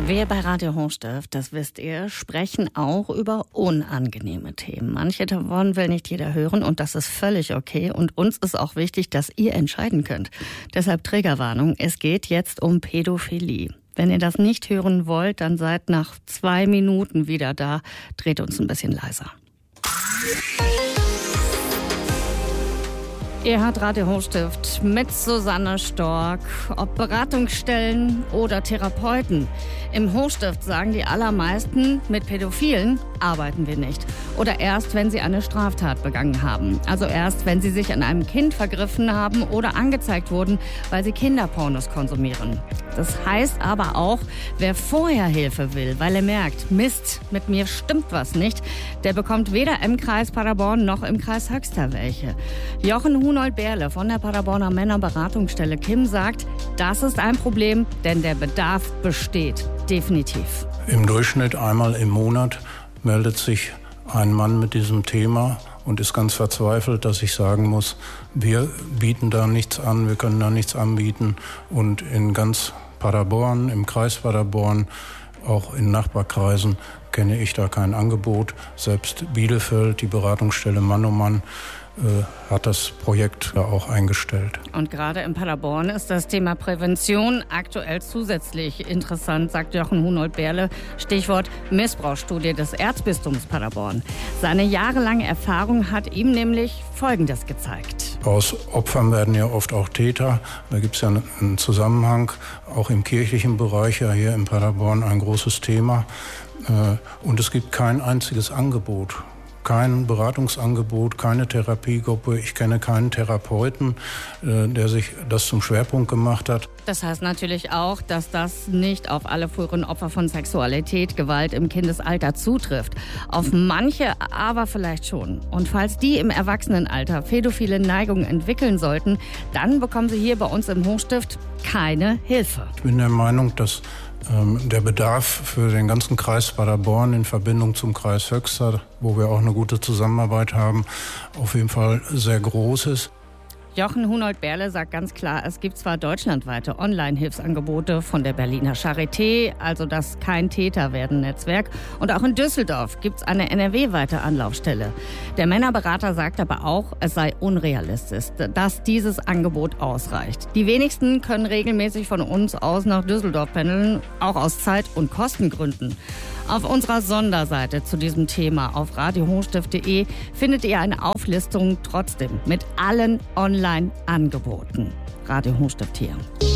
Wir bei Radio Hochstift, das wisst ihr, sprechen auch über unangenehme Themen. Manche davon will nicht jeder hören und das ist völlig okay. Und uns ist auch wichtig, dass ihr entscheiden könnt. Deshalb Triggerwarnung, es geht jetzt um Pädophilie. Wenn ihr das nicht hören wollt, dann seid nach 2 Minuten wieder da. Dreht uns ein bisschen leiser. Ihr hört Radio Hochstift mit Susanne Stork. Ob Beratungsstellen oder Therapeuten. Im Hochstift sagen die allermeisten, mit Pädophilen arbeiten wir nicht. Oder erst, wenn sie eine Straftat begangen haben. Also erst, wenn sie sich an einem Kind vergriffen haben oder angezeigt wurden, weil sie Kinderpornos konsumieren. Das heißt aber auch, wer vorher Hilfe will, weil er merkt, Mist, mit mir stimmt was nicht, der bekommt weder im Kreis Paderborn noch im Kreis Höxter welche. Jochen Hunold-Berle von der Paderborner Männerberatungsstelle Kim sagt, das ist ein Problem, denn der Bedarf besteht. Definitiv. Im Durchschnitt einmal im Monat meldet sich ein Mann mit diesem Thema und ist ganz verzweifelt, dass ich sagen muss, wir bieten da nichts an, wir können da nichts anbieten. Und in ganz Paderborn, im Kreis Paderborn, auch in Nachbarkreisen kenne ich da kein Angebot. Selbst Bielefeld, die Beratungsstelle Mann um Mann, hat das Projekt da auch eingestellt. Und gerade in Paderborn ist das Thema Prävention aktuell zusätzlich interessant, sagt Jochen Hunold-Berle. Stichwort Missbrauchsstudie des Erzbistums Paderborn. Seine jahrelange Erfahrung hat ihm nämlich Folgendes gezeigt. Aus Opfern werden ja oft auch Täter. Da gibt es ja einen Zusammenhang, auch im kirchlichen Bereich, ja hier in Paderborn ein großes Thema. Und es gibt kein einziges Angebot. Kein Beratungsangebot, keine Therapiegruppe. Ich kenne keinen Therapeuten, der sich das zum Schwerpunkt gemacht hat. Das heißt natürlich auch, dass das nicht auf alle früheren Opfer von Sexualität, Gewalt im Kindesalter zutrifft. Auf manche aber vielleicht schon. Und falls die im Erwachsenenalter pädophile Neigungen entwickeln sollten, dann bekommen sie hier bei uns im Hochstift keine Hilfe. Ich bin der Meinung, dass der Bedarf für den ganzen Kreis Paderborn in Verbindung zum Kreis Höxter, wo wir auch eine gute Zusammenarbeit haben, auf jeden Fall sehr groß ist. Jochen Hunold-Berle sagt ganz klar, es gibt zwar deutschlandweite Online-Hilfsangebote von der Berliner Charité, also das Kein-Täter-werden-Netzwerk. Und auch in Düsseldorf gibt es eine NRW-weite Anlaufstelle. Der Männerberater sagt aber auch, es sei unrealistisch, dass dieses Angebot ausreicht. Die wenigsten können regelmäßig von uns aus nach Düsseldorf pendeln, auch aus Zeit- und Kostengründen. Auf unserer Sonderseite zu diesem Thema auf radiohochstift.de findet ihr eine Auflistung trotzdem mit allen Online-Angeboten. Radio Hochstift hier.